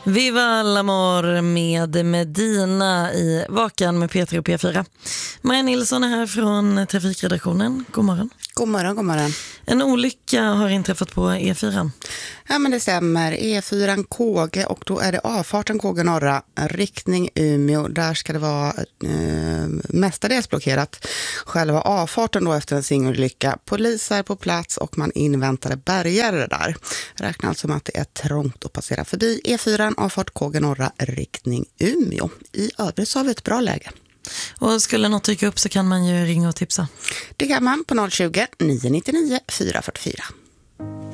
Viva l'amor med Medina i Vakan med Peter och P4. Maja Nilsson är här från trafikredaktionen. God morgon. God morgon, god morgon. En olycka har inträffat på E4. Ja, men det stämmer. E4 Kåge, och då är det avfarten Kåge norra, riktning Umeå. Där ska det vara mestadels blockerat. Själva avfarten då efter en singelolycka. Polis är på plats och man inväntade bärgare där. Räknar alltså med att det är trångt att passera förbi E4 avfart Kåge norra, riktning Umeå. I övrigt så har vi ett bra läge. Och skulle något dyka upp så kan man ju ringa och tipsa. Det kan man på 020 999 444.